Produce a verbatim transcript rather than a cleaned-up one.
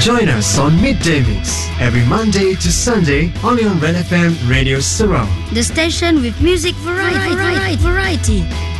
Join us on Midday Mix every Monday to Sunday only on Red F M Radio Surround. The station with music variety. variety. variety.